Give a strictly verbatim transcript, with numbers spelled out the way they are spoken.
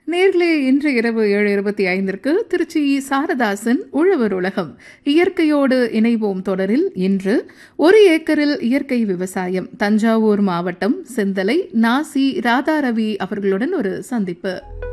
நேர்களே, இன்று இரவு ஏழு இருபத்தி ஐந்திற்கு திருச்சி சாரதாசன் உழவர் உலகம் இயற்கையோடு இணைவோம் தொடரில் இன்று ஒரு ஏக்கரில் இயற்கை விவசாயம், தஞ்சாவூர் மாவட்டம் செந்தலை நாசி ராதாரவி அவர்களுடன் ஒரு சந்திப்பு.